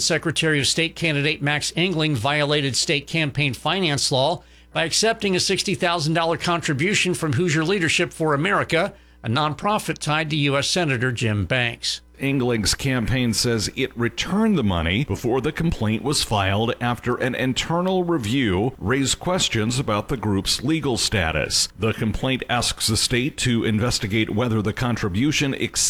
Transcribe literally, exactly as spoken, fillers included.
Secretary of State candidate Max Engling violated state campaign finance law by accepting a sixty thousand dollars contribution from Hoosier Leadership for America, a nonprofit tied to U S Senator Jim Banks. Engling's campaign says it returned the money before the complaint was filed after an internal review raised questions about the group's legal status. The complaint asks the state to investigate whether the contribution exceeds